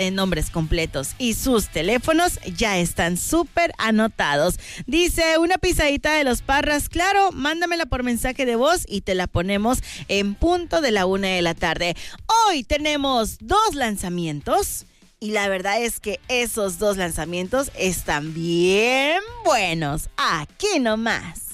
nombres completos y sus teléfonos ya están súper anotados. Dice, una pisadita de los Parras, claro, mándamela por mensaje de voz y te la ponemos en punto de la 1:00 p.m. Hoy tenemos 2 lanzamientos y la verdad es que esos 2 lanzamientos están bien buenos. Aquí nomás.